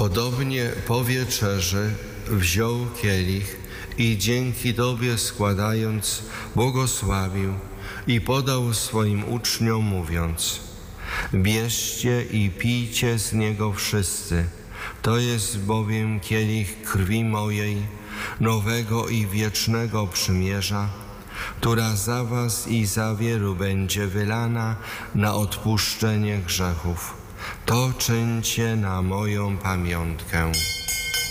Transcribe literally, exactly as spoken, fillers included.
Podobnie po wieczerzy wziął kielich i dzięki Tobie składając błogosławił i podał swoim uczniom mówiąc: bierzcie i pijcie z niego wszyscy, to jest bowiem kielich krwi mojej, nowego i wiecznego przymierza, która za was i za wielu będzie wylana na odpuszczenie grzechów. To czyńcie na moją pamiątkę.